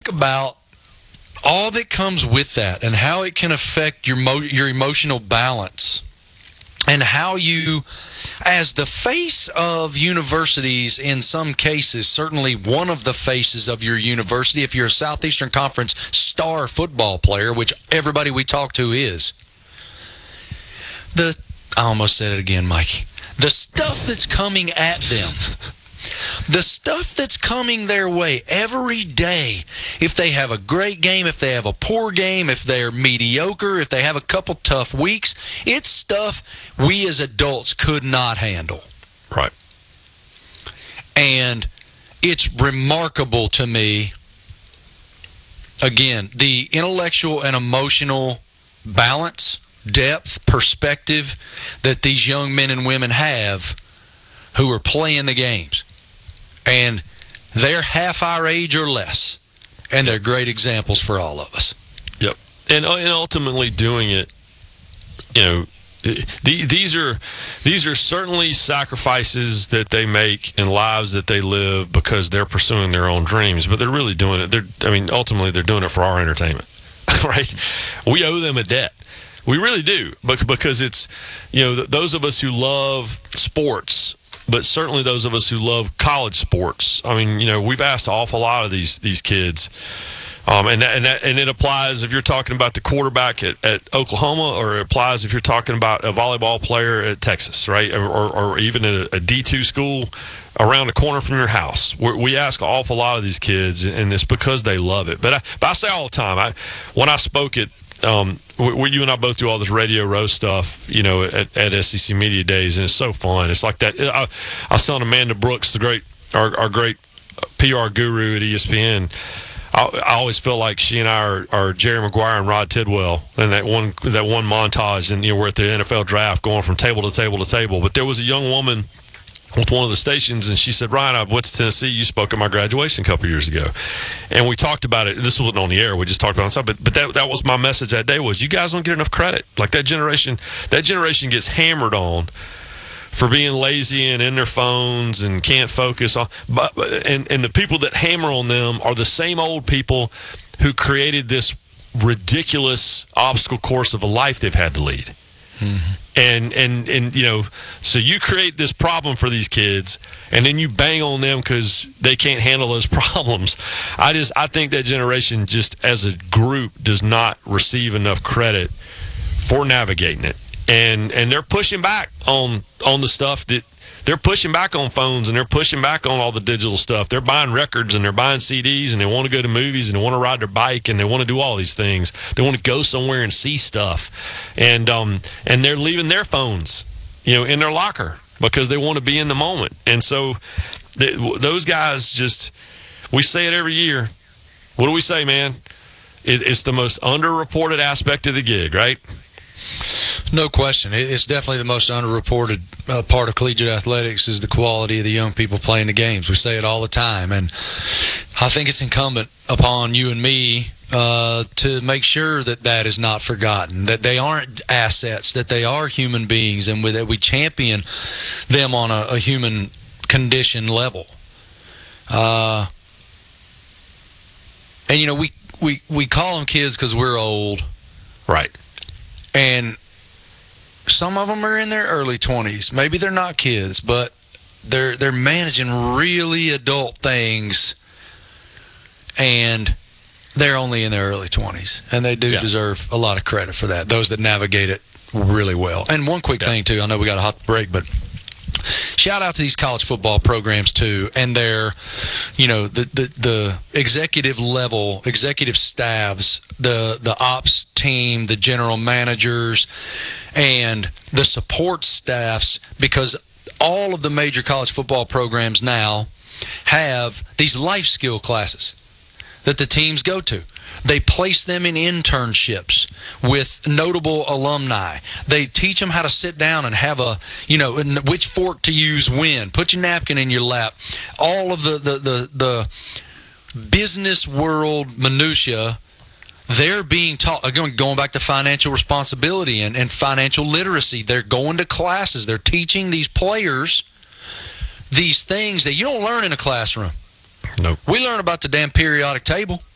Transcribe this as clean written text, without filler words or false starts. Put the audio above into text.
think about all that comes with that and how it can affect your emotional balance, and how you, as the face of universities in some cases, certainly one of the faces of your university, if you're a Southeastern Conference star football player, which everybody we talk to is, I almost said it again, Mikey, the stuff that's coming at them, the stuff that's coming their way every day, if they have a great game, if they have a poor game, if they're mediocre, if they have a couple tough weeks, it's stuff we as adults could not handle. Right. And it's remarkable to me, again, the intellectual and emotional balance, depth, perspective that these young men and women have who are playing the games. And they're half our age or less. And they're great examples for all of us. Yep. And ultimately doing it, you know, these are certainly sacrifices that they make and lives that they live because they're pursuing their own dreams, but they're really doing it. Ultimately they're doing it for our entertainment, right? We owe them a debt. We really do, because it's, you know, those of us who love sports, but certainly those of us who love college sports. I mean, you know, we've asked an awful lot of these kids, and it applies if you're talking about the quarterback at Oklahoma, or it applies if you're talking about a volleyball player at Texas, right, or even at a D2 school around the corner from your house. We ask an awful lot of these kids, and it's because they love it. But I say all the time, when I spoke at you and I both do all this Radio Row stuff, you know, at SEC Media Days, and it's so fun. It's like that. I was telling Amanda Brooks, our great PR guru at ESPN. I always feel like she and I are Jerry Maguire and Rod Tidwell, and that one montage, and you know, we're at the NFL draft, going from table to table to table. But there was a young woman with one of the stations, and she said, "Ryan, I went to Tennessee. You spoke at my graduation a couple years ago," and we talked about it. This wasn't on the air. We just talked about it. But that was my message that day: was you guys don't get enough credit. Like that generation gets hammered on for being lazy and in their phones and can't focus on. And the people that hammer on them are the same old people who created this ridiculous obstacle course of a life they've had to lead. Mm-hmm. And you know, so you create this problem for these kids, and then you bang on them because they can't handle those problems. I think that generation, just as a group, does not receive enough credit for navigating it, and they're pushing back on the stuff that they're pushing back on phones, and they're pushing back on all the digital stuff. They're buying records, and they're buying CDs, and they want to go to movies, and they want to ride their bike, and they want to do all these things. They want to go somewhere and see stuff, and they're leaving their phones, you know, in their locker because they want to be in the moment. And so those guys just, we say it every year. What do we say, man? It's the most underreported aspect of the gig, right? No question. It's definitely the most underreported part of collegiate athletics is the quality of the young people playing the games. We say it all the time, and I think it's incumbent upon you and me to make sure that is not forgotten, that they aren't assets, that they are human beings, and that we champion them on a human condition level. And, you know, we call them kids because we're old. Right. And some of them are in their early 20s. Maybe they're not kids, but they're managing really adult things, and they're only in their early 20s. And they do deserve a lot of credit for that, those that navigate it really well. And one quick thing, too. I know we got to hot break, but shout out to these college football programs, too, and their, you know, the executive level, executive staffs, the ops team, the general managers, and the support staffs, because all of the major college football programs now have these life skill classes that the teams go to. They place them in internships with notable alumni. They teach them how to sit down and have which fork to use when. Put your napkin in your lap. All of the business world minutia, they're being taught. Going back to financial responsibility and financial literacy. They're going to classes. They're teaching these players these things that you don't learn in a classroom. Nope. We learn about the damn periodic table.